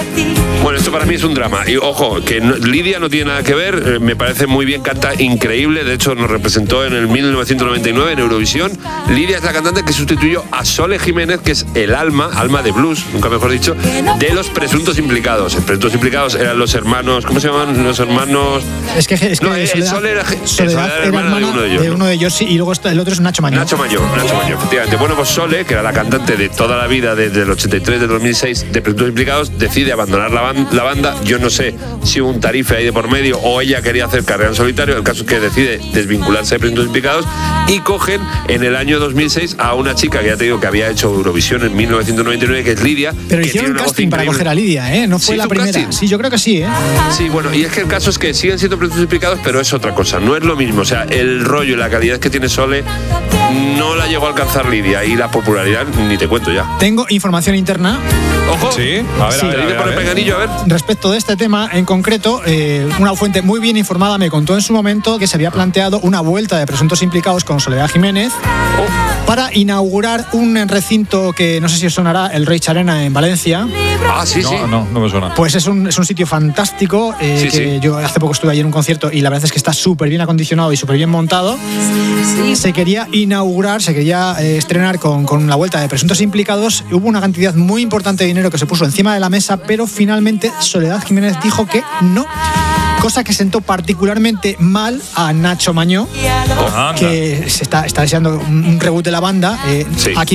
Bueno, esto para mí es un drama. Y ojo, que Lidia no tiene nada que ver, me parece muy bien, canta increíble. De hecho, nos representó en el 1999 en Eurovisión. Lidia es la cantante que sustituyó a Sole Jiménez, que es el alma de blues, nunca mejor dicho, de los presuntos implicados. Los presuntos implicados eran los hermanos, ¿cómo se llaman? Los hermanos. Es que Sole era hermana de uno de ellos, sí, y luego el otro es Nacho Mañó. Nacho Mañó, efectivamente. Bueno, pues Sole, que era la cantante de toda la vida, desde el 83, del 2006, de presuntos implicados, decide abandonar la banda. Yo no sé si hubo un tarife ahí de por medio o ella quería hacer carrera en solitario. El caso es que decide desvincularse de presuntos implicados y cogen en el año 2006 a una chica que ya te digo que había hecho Eurovisión en 1999, que es Lidia. Pero hicieron un casting para coger a Lidia, ¿eh? No fue la primera. Casting. Sí, yo creo que sí, ¿eh? Sí, bueno, y es que el caso es que siguen siendo presuntos implicados, pero es otra cosa, no es lo mismo. O sea, el rollo y la calidad que tiene Sole no la llegó a alcanzar Lidia, y la popularidad ni te cuento ya. Tengo información interna. Ojo, sí, a ver, sí. Por el peganillo, a ver. Respecto de este tema en concreto, una fuente muy bien informada me contó en su momento que se había planteado una vuelta de presuntos implicados con Soledad Jiménez para inaugurar un recinto que no sé si os sonará, el Reich Arena en Valencia. Ah, sí, sí. No me suena. Pues es un sitio fantástico, que yo hace poco estuve allí en un concierto y la verdad es que está súper bien acondicionado y súper bien montado. Se quería inaugurar, se quería estrenar con la vuelta de presuntos implicados. Hubo una cantidad muy importante de dinero que se puso encima de la mesa, pero finalmente Soledad Jiménez dijo que no. Cosa que sentó particularmente mal a Nacho Mañó, que se está deseando un reboot de la banda. Aquí